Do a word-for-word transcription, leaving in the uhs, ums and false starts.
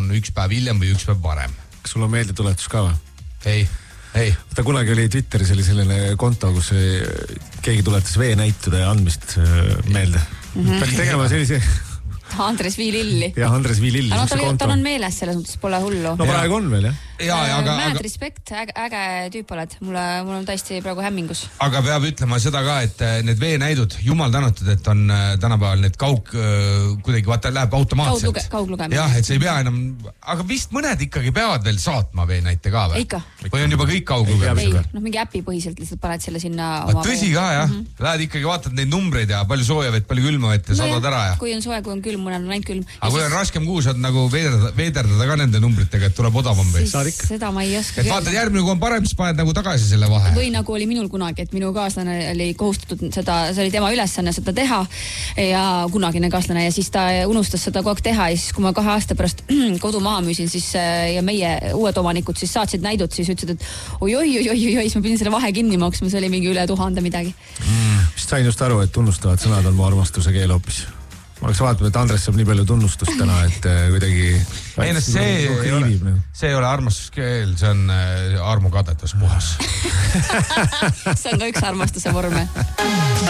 on üks päev hiljem või üks päev varem. Kas sul on meeldetuletus ka või? Ei, ei. Ta kunagi oli Twitteris oli selline konto, kus keegi tuletas veenäitude andmist meelde. Mm-hmm. Peaks tegema sellise... Andres Viililli. Jah, Andres Viililli. No, tal, tal on meeles, selles mõttes pole hullu. No praegu on veel, jah? Ja, ja, aga, Mäed aga... respekt, äge, äge tüüp oled. Mulle, mul on täiesti praegu hämmingus. Aga peab ütlema seda ka, et need veenäidud, jumal tänatud, et on tänapäeval need kaug, kuidagi vaata, läheb automaatselt. Kaugluge, kauglugema. Jah, et see ei pea enam, aga vist mõned ikkagi peavad veel saatma veenäite ka või? Ikka. Või on juba kõik kauglugemised? Ei, noh mingi äpi põhiselt lihtsalt paned selle sinna oma... Tõsi ka, jah. Mm -hmm. Lähed ikkagi vaatad neid numbreid ja palju soojavet, palju külmavet ja no sadad ära ja... Kui on soe, kui on külm, mõnel on ainult külm. Aga kui on raskem kuu, saad nagu veederdada, veederdada ka nende numbritega, et tuleb odavam või? Seda ma ei oska. Et vaatad järgmine, kui on parem, siis paned nagu tagasi selle vahe. Või nagu oli minul kunagi, et minu kaaslane oli kohustatud seda, see oli tema ülesanne seda teha ja kunagine kaaslane ja siis ta unustas seda kogu aeg teha ja siis kui ma kahe aasta pärast kodu maha müüsin siis ja meie uued omanikud siis saatsid näidud, siis ütlesid, et oi, oi, oi, oi, oi, siis ma pidin selle vahe kinni maksma, see oli mingi üle tuhande midagi. Mm, vist sain just aru, et tunnustavad sõnad on mu armastuse keel hoopis. Ma oleks vaatama, et Andres saab nii palju tunnustust täna, et kuidagi... Ei, no see, ei ole, see ei ole armastuskeel, see on armu kadetus puhas. See on ka üks armastuse vorme.